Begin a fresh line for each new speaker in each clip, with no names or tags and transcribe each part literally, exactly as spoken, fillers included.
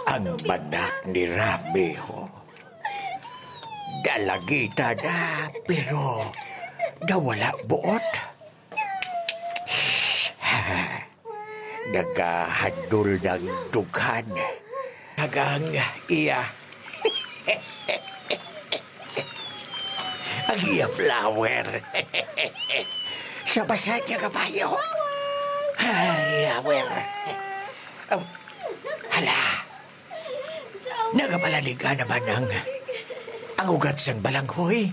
Ang banak ni Rabiho. Dalagita na, pero nawala buot. Nagahandol ng dughan. Hanggang iya. Ang iya flower. Sa basa niya kabayo. Ay, flower. Um, hala. Nagapalaliga naman ang ang ugat sang balanghoy.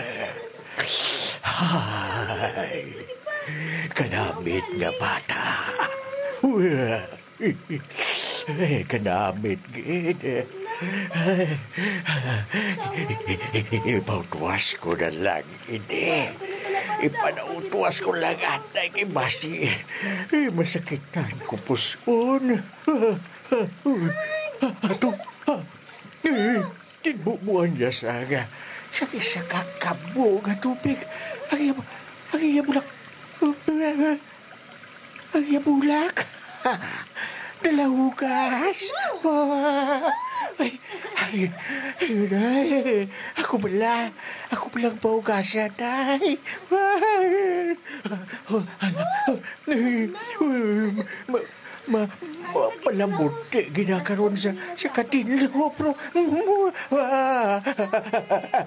Ay, kanamit nga bata. Ay, kanamit gid. Ipautuwas ko na lang, hindi. Ipanautuwas ko lang atay kay Basi. Masakitan ko puson. Ato, tinbubuan niya sa nga. Sa isa kakabo nga tubig. Ang iya, ang iya bulak. Ang iya bulak. Dalahugas. Ay, ay, ay, ako pala, ako palang paugasan, ay. Ma, ma, ma, palamuti, ginakaroon sa, sa katinlo, pero,